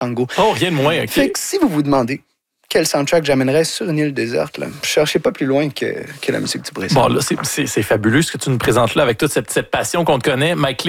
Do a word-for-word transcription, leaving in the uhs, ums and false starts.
Tango. Oh, rien de moins, OK. Fait que si vous vous demandez quel soundtrack j'amènerais sur une île déserte, là, je cherchez pas plus loin que, que la musique du Brésil. Bon, là, c'est, c'est, c'est fabuleux ce que tu nous présentes là avec toute cette, cette passion qu'on te connaît. Mike Lee,